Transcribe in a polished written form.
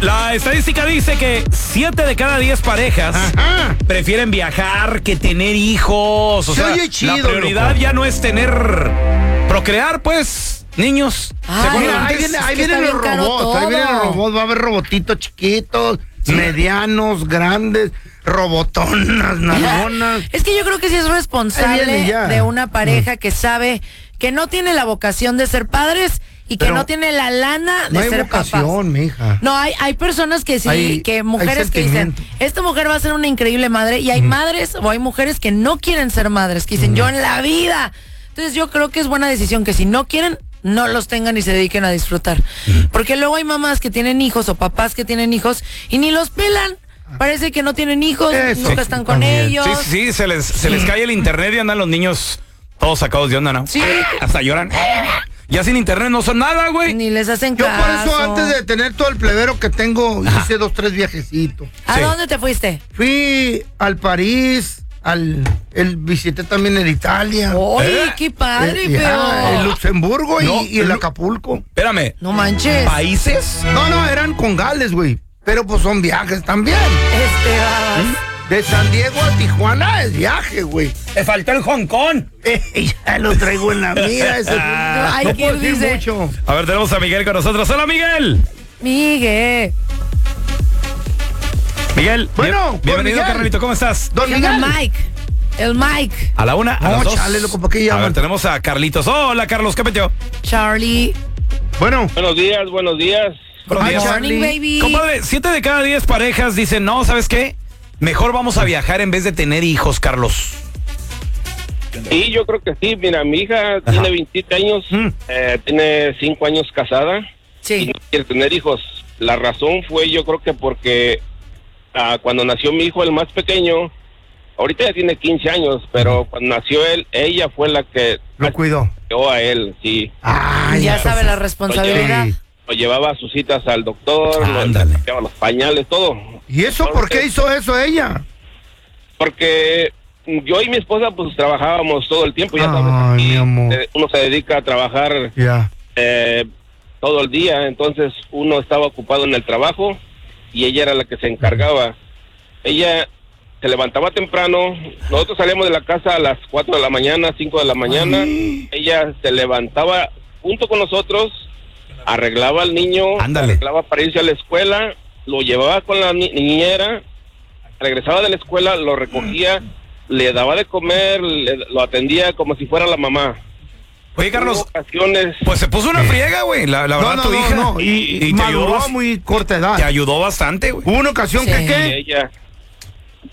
La estadística dice que 7 de cada 10 parejas prefieren viajar que tener hijos. O sea, oye chido, la prioridad loco. ya no es procrear, pues, niños. Mira, ahí vienen los robots. Ahí vienen los robots. Va a haber robotitos chiquitos, medianos, grandes, robotonas, nalgonas. Es que yo creo que sí es responsable de una pareja que sabe que no tiene la vocación de ser padres y que no tiene la lana de ser papás. No hay vocación, mija. No, hay personas que sí, que mujeres que dicen, esta mujer va a ser una increíble madre, y hay madres o hay mujeres que no quieren ser madres, que dicen, yo en la vida. Entonces yo creo que es buena decisión que si no quieren, no los tengan y se dediquen a disfrutar. Porque luego hay mamás que tienen hijos o papás que tienen hijos y ni los pelan. Parece que no tienen hijos, nunca están con ellos. Sí, se les cae el internet y andan los niños todos sacados de onda, ¿no? Sí. Hasta lloran. Ya sin internet no son nada, güey. Ni les hacen Yo caso. por eso antes de tener todo el plebero que tengo, hice 2, 3 viajecitos. ¿A dónde te fuiste? Fui al París, visité también en Italia. ¡Oye, qué padre, pero! En Luxemburgo y el Acapulco. Espérame. No manches. ¿Países? No, eran con Gales, güey. Pero pues son viajes también. De San Diego a Tijuana es viaje, güey. Te faltó el Hong Kong. Ya lo traigo en la mira. Ay, no ¿quién puedo decir dice? mucho. A ver, tenemos a Miguel con nosotros. ¡Hola, Miguel! Miguel. Miguel, Bueno, bienvenido, Miguel. carnalito. ¿Cómo estás? Don Miguel. El Mike. A la 1, a las 2. Chale, loco, ¿por qué A llaman? ver, tenemos a Carlitos. Hola, Carlos, ¿qué peteo? Charlie. Bueno. Buenos días. Buenos Hi, días. Morning, baby. Compadre, 7 de cada 10 parejas dicen, no, ¿sabes qué? Mejor vamos a viajar en vez de tener hijos, Carlos. Sí, yo creo que sí. Mira, mi hija tiene 27 años, tiene 5 años casada y Sí. no quiere tener hijos. La razón fue, yo creo que porque cuando nació mi hijo, el más pequeño, ahorita ya tiene 15 años, pero cuando nació él, ella fue la que Lo cuidó. crió a él, sí. Ya sabe la responsabilidad. Sí. Lo llevaba a sus citas al doctor, Ándale. le llevaba los pañales, todo. ¿Y eso por qué hizo eso ella? Porque yo y mi esposa pues trabajábamos todo el tiempo, ya sabes, Ay, aquí, mi amor. uno se dedica a trabajar Ya. todo el día, entonces uno estaba ocupado en el trabajo y ella era la que se encargaba. Ella se levantaba temprano, nosotros salíamos de la casa a las 4 de la mañana, 5 de la mañana, ella se levantaba junto con nosotros, arreglaba al niño, Ándale. arreglaba para irse a la escuela, lo llevaba con la niñera, regresaba de la escuela, lo recogía, le daba de comer, lo atendía como si fuera la mamá. Oye, Carlos, Hubo ocasiones, pues se puso una friega, güey. La verdad, tu hija. No. Y te ayudó, maduró a muy corta edad. te ayudó bastante, güey. Hubo una ocasión Sí. que, ¿qué? ella